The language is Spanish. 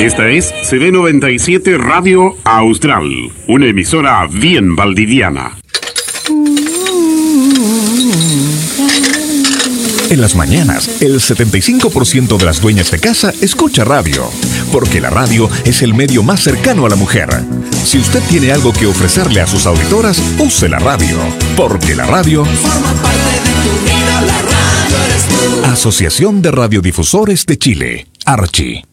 Esta es CB97 Radio Austral, una emisora bien valdiviana. En las mañanas, el 75% de las dueñas de casa escucha radio, porque la radio es el medio más cercano a la mujer. Si usted tiene algo que ofrecerle a sus auditoras, use la radio, porque la radio forma parte de tu vida, la radio eres tú. Asociación de Radiodifusores de Chile, Archi.